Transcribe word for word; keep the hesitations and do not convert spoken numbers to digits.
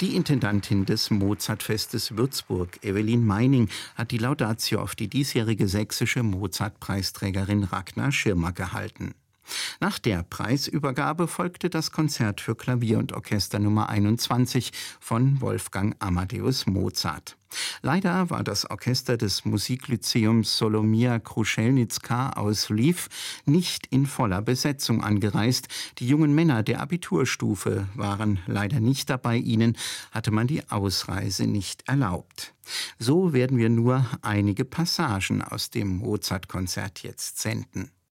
Die Intendantin des Mozartfestes Würzburg, Evelyn Meining, hat die Laudatio auf die diesjährige sächsische Mozart-Preisträgerin Ragnar Schirmer gehalten. Nach der Preisübergabe folgte das Konzert für Klavier und Orchester Nummer einundzwanzig von Wolfgang Amadeus Mozart. Leider war das Orchester des Musiklyzeums Solomia Kruschelnitska aus Lviv nicht in voller Besetzung angereist. Die jungen Männer der Abiturstufe waren leider nicht dabei. Ihnen hatte man die Ausreise nicht erlaubt. So werden wir nur einige Passagen aus dem Mozart-Konzert jetzt senden.